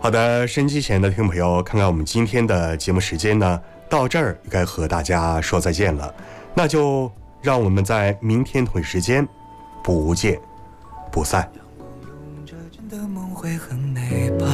好的，收音机前的听众朋友，看看我们今天的节目时间呢，到这儿该和大家说再见了，那就让我们在明天同一时间不见不散。 的梦会很美吧，